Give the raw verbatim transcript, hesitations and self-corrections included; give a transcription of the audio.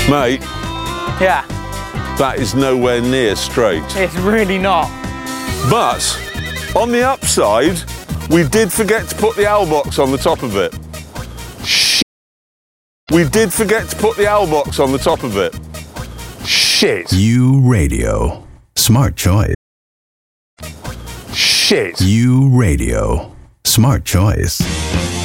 Mate, Yeah, that is nowhere near straight. it's really not. But, on the upside, we did forget to put the owl box on the top of it. Shit. We did forget to put the owl box on the top of it. Shit. U Radio. Smart choice. Shit. U Radio. Smart choice.